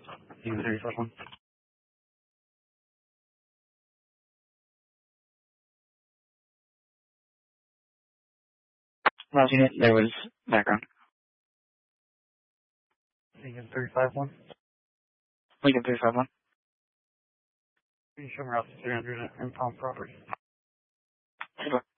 Lincoln 351. Last unit, there was background. Lincoln 351. Lincoln 351. Can you show me out to 300 and Palm property?